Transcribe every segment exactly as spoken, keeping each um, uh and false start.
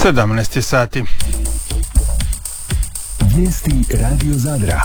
sedamnaest je sati. Vijesti Radio Zadra.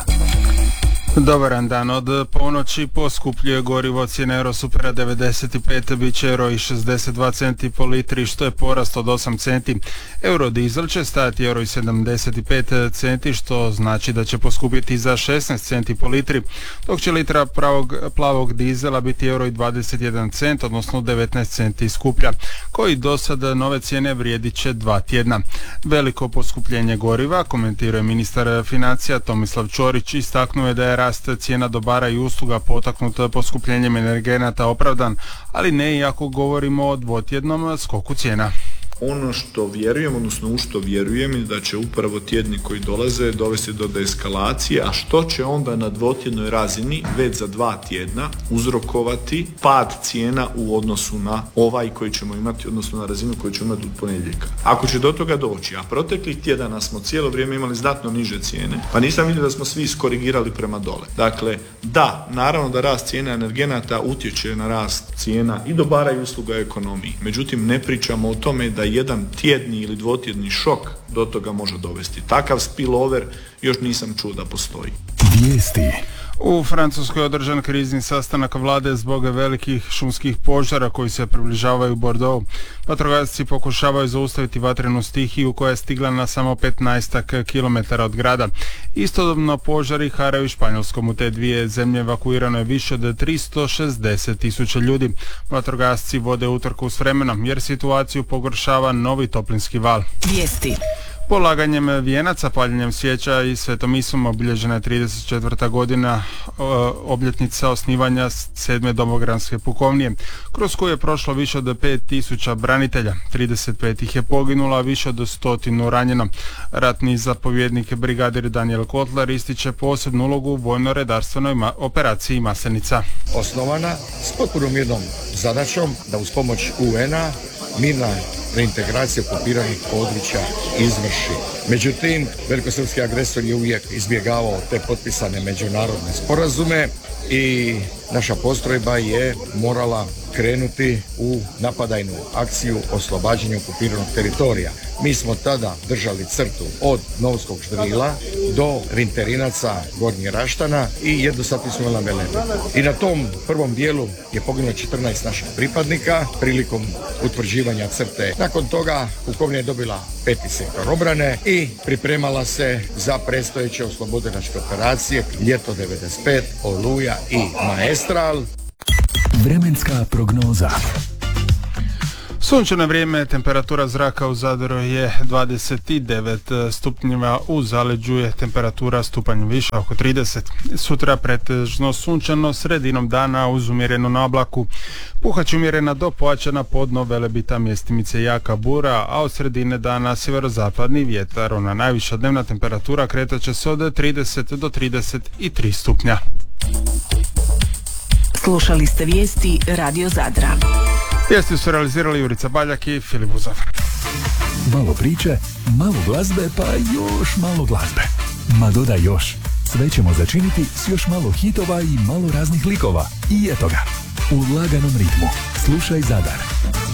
Dobaran dan, od ponoći poskupljuje gorivo, cijene Eurosupera devedeset pet bit će euro i šezdeset dva centi po litri, što je porast od osam centi. Eurodizel će stajati euro i sedamdeset pet centi, što znači da će poskupiti za šesnaest centi po litri, dok će litra pravog, plavog dizela biti euro i dvadeset jedan cent, odnosno devetnaest centi skuplja, koji do sada nove cijene vrijedit će dva tjedna. Veliko poskupljenje goriva, komentiruje ministar financija Tomislav Ćorić, istaknuo je da je rast cijena dobara i usluga potaknut poskupljenjem energenata opravdan, ali ne i ako govorimo o dvotjednom skoku cijena. Ono što vjerujem, odnosno u što vjerujem, je da će upravo tjedni koji dolaze dovesti do deeskalacije, a što će onda na dvotjednoj razini već za dva tjedna uzrokovati pad cijena u odnosu na ovaj koji ćemo imati, odnosno na razinu koju ćemo imati od ponedjeljka. Ako će do toga doći, a proteklih tjedana smo cijelo vrijeme imali znatno niže cijene, pa nisam vidio da smo svi iskorigirali prema dole. Dakle, da, naravno da rast cijena energenata utječe na rast cijena i dobara i usluga u ekonomiji. Međutim, ne pričamo o tome da jedan tjedni ili dvotjedni šok do toga može dovesti. Takav spillover još nisam čuo da postoji. Vijesti. U Francuskoj je održan krizni sastanak vlade zbog velikih šumskih požara koji se približavaju Bordeaux. Vatrogasci pokušavaju zaustaviti vatrenu stihiju koja je stigla na samo petnaestak kilometara od grada. Istodobno požari haraju Španjolskom. U te dvije zemlje evakuirano je više od tristo šezdeset tisuća ljudi. Vatrogasci vode utrku s vremenom jer situaciju pogoršava novi toplinski val. Vijesti. Polaganjem vijenaca, paljenjem svijeća i svetom misom obilježena je trideset četvrta godina obljetnica osnivanja sedme domobranske pukovnije, kroz koju je prošlo više od pet tisuća branitelja. trideset pet ih je poginulo, a više od stotinu ranjeno. Ratni zapovjednik brigadir Daniel Kotlar ističe posebnu ulogu u vojno-redarstvenoj ma- operaciji Maslenica. Osnovana s potpunom jednom zadaćom da uz pomoć U N-a mirna reintegracija okupiranih područja izvrši. Međutim, velikosrpski agresor je uvijek izbjegavao te potpisane međunarodne sporazume i naša postrojba je morala krenuti u napadajnu akciju oslobađanja okupiranog teritorija. Mi smo tada držali crtu od Novskog Ždrila do Rinterinaca Gornjih Raštana i jednostavno smo na Velenu. I na tom prvom dijelu je poginulo četrnaest naših pripadnika prilikom utvrđivanja crte. Nakon toga pukovnija je dobila peti sektor obrane i pripremala se za predstojeće oslobodilačke operacije Ljeto devedeset pet, Oluja i Maestral. Vremenska prognoza. Sunčano vrijeme, temperatura zraka u Zadru je dvadeset devet stupnjeva, u zaleđu je temperatura stupanj više, oko trideset. Sutra pretežno sunčano, sredinom dana uz umjerenu na oblaku. Puhać umjerena do pojačana podno Velebita, mjestimice jaka bura, a od sredine dana sjeverozapadni vjetar. Ona najviša dnevna temperatura kretat će se od trideset do trideset tri stupnja. Slušali ste vijesti Radio Zadra. Vijesti su realizirali Jurica Baljak i Filip Buzov. Malo priče, malo glazbe, pa još malo glazbe. Ma dodaj još. Sve ćemo začiniti s još malo hitova i malo raznih likova. I eto ga, u laganom ritmu. Slušaj Zadar.